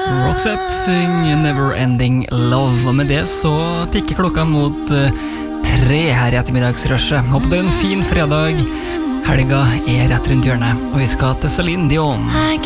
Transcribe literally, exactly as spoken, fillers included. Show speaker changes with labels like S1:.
S1: Roxette synger Never Ending Love. Og med det så tikker klokka mot uh, tre her i ettermiddagsrushet. Håper det er en fin fredag. Helga er rett rundt hjørnet, og vi skal til Celine Dion.